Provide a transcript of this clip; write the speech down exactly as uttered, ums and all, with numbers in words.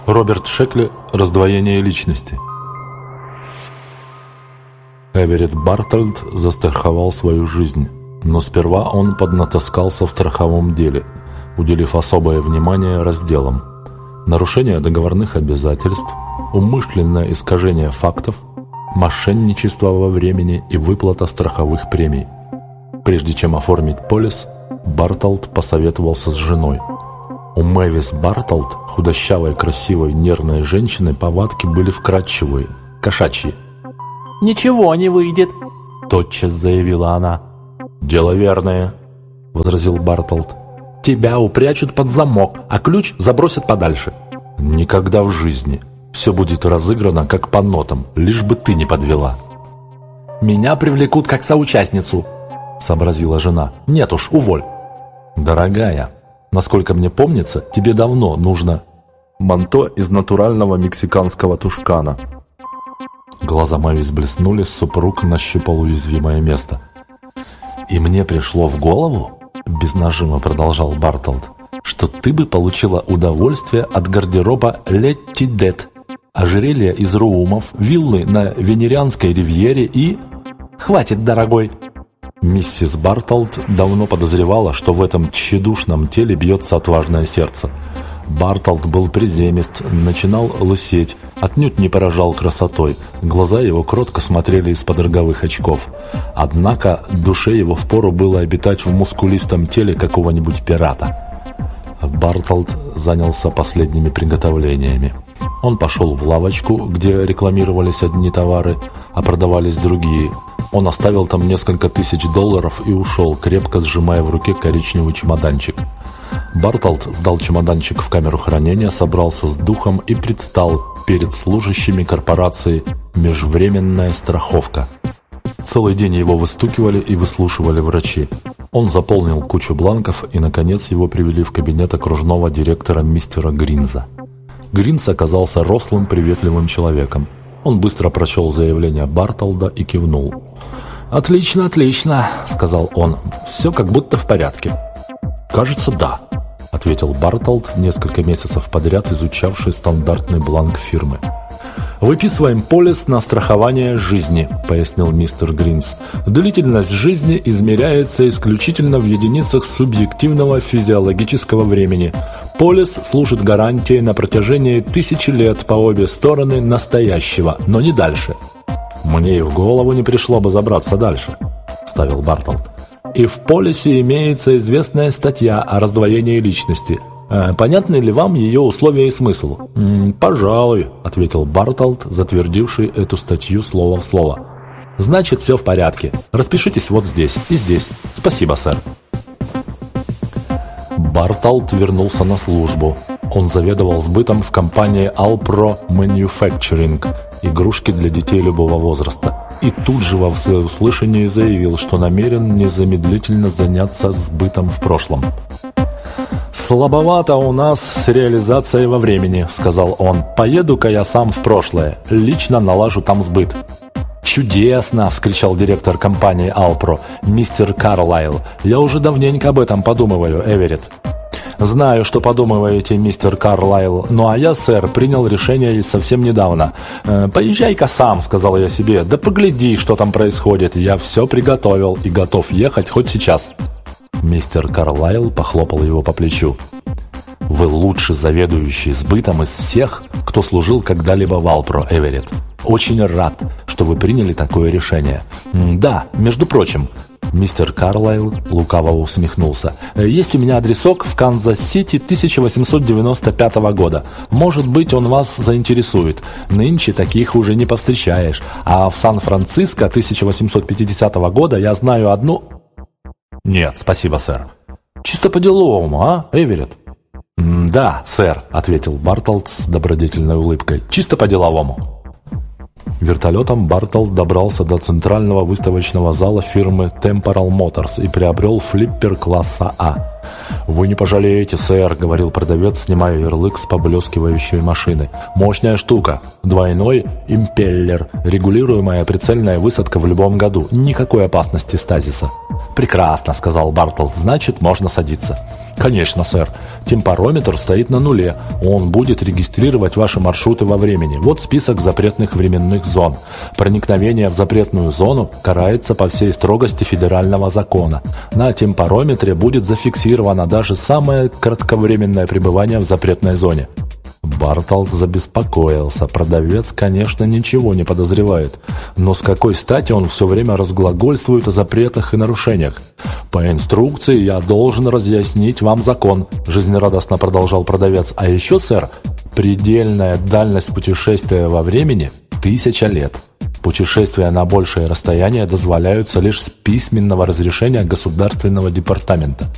Роберт Шекли «Раздвоение личности». Эверетт Бартольд застраховал свою жизнь, но сперва он поднатаскался в страховом деле, уделив особое внимание разделам: нарушение договорных обязательств, умышленное искажение фактов, мошенничество во времени и выплата страховых премий. Прежде чем оформить полис, Бартольд посоветовался с женой. У Мэвис Бартольд, худощавой, красивой, нервной женщины, повадки были вкрадчивые, кошачьи. «Ничего не выйдет», – тотчас заявила она. «Дело верное», – возразил Бартольд. «Тебя упрячут под замок, а ключ забросят подальше». «Никогда в жизни. Все будет разыграно как по нотам, лишь бы ты не подвела». «Меня привлекут как соучастницу», – сообразила жена. «Нет уж, уволь». «Дорогая, насколько мне помнится, тебе давно нужно манто из натурального мексиканского тушкана». Глаза Мэвис блеснули, супруг нащупал уязвимое место. «И мне пришло в голову, — без нажима продолжал Бартольд, — что ты бы получила удовольствие от гардероба Летти Дет, ожерелья из руумов, виллы на Венерианской ривьере и...» «Хватит, дорогой!» Миссис Бартольд давно подозревала, что в этом тщедушном теле бьется отважное сердце. Бартольд был приземист, начинал лысеть, отнюдь не поражал красотой, глаза его кротко смотрели из-под роговых очков. Однако душе его впору было обитать в мускулистом теле какого-нибудь пирата. Бартольд занялся последними приготовлениями. Он пошел в лавочку, где рекламировались одни товары, а продавались другие. Он оставил там несколько тысяч долларов и ушел, крепко сжимая в руке коричневый чемоданчик. Бартольд сдал чемоданчик в камеру хранения, собрался с духом и предстал перед служащими корпорации «Межвременная страховка». Целый день его выстукивали и выслушивали врачи. Он заполнил кучу бланков, и, наконец, его привели в кабинет окружного директора мистера Гринза. Гринз оказался рослым, приветливым человеком. Он быстро прочел заявление Бартольда и кивнул. «Отлично, отлично», — сказал он, — «все как будто в порядке». «Кажется, да», — ответил Бартольд, несколько месяцев подряд изучавший стандартный бланк фирмы. «Выписываем полис на страхование жизни», — пояснил мистер Гринз. «Длительность жизни измеряется исключительно в единицах субъективного физиологического времени. Полис служит гарантией на протяжении тысячи лет по обе стороны настоящего, но не дальше». «Мне и в голову не пришло бы забраться дальше», — вставил Бартольд. «И в полисе имеется известная статья о раздвоении личности. Понятны ли вам ее условия и смысл?» «М-м, «Пожалуй», — ответил Бартольд, затвердивший эту статью слово в слово. «Значит, все в порядке. Распишитесь вот здесь и здесь. Спасибо, сэр». Бартольд вернулся на службу. Он заведовал сбытом в компании Alpro Manufacturing, игрушки для детей любого возраста. И тут же во всеуслышание заявил, что намерен незамедлительно заняться сбытом в прошлом. «Слабовато у нас с реализацией во времени», — сказал он. «Поеду-ка я сам в прошлое, лично налажу там сбыт». «Чудесно!» — вскричал директор компании Alpro, мистер Карлайл. «Я уже давненько об этом подумываю, Эверетт». «Знаю, что подумываете, мистер Карлайл. Ну а я, сэр, принял решение совсем недавно. Поезжай-ка сам», — сказал я себе. «Да погляди, что там происходит. Я все приготовил и готов ехать хоть сейчас». Мистер Карлайл похлопал его по плечу. «Вы лучший заведующий сбытом из всех, кто служил когда-либо в Alpro, Эверетт. Очень рад, что вы приняли такое решение. Да, между прочим...» Мистер Карлайл лукаво усмехнулся. «Есть у меня адресок в Канзас-Сити тысяча восемьсот девяносто пятого года. Может быть, он вас заинтересует. Нынче таких уже не повстречаешь. А в Сан-Франциско тысяча восемьсот пятидесятого года я знаю одну...» «Нет, спасибо, сэр». «Чисто по-деловому, а, Эверетт?» «Да, сэр», — ответил Бартольд с добродетельной улыбкой. «Чисто по-деловому». Вертолетом Бартольд добрался до центрального выставочного зала фирмы Temporal Motors и приобрел флиппер класса А. «Вы не пожалеете, сэр», — говорил продавец, снимая ярлык с поблескивающей машины. «Мощная штука. Двойной импеллер. Регулируемая прицельная высадка в любом году. Никакой опасности стазиса». «Прекрасно», — сказал Бартлд. «Значит, можно садиться». «Конечно, сэр. Темпорометр стоит на нуле. Он будет регистрировать ваши маршруты во времени. Вот список запретных временных зон. Проникновение в запретную зону карается по всей строгости федерального закона. На темпорометре будет зафиксировано даже самое кратковременное пребывание в запретной зоне». Бартлд забеспокоился. Продавец, конечно, ничего не подозревает. Но с какой стати он все время разглагольствует о запретах и нарушениях? «По инструкции я должен разъяснить вам закон», — жизнерадостно продолжал продавец. «А еще, сэр, предельная дальность путешествия во времени — тысяча лет. Путешествия на большее расстояние дозволяются лишь с письменного разрешения Государственного департамента».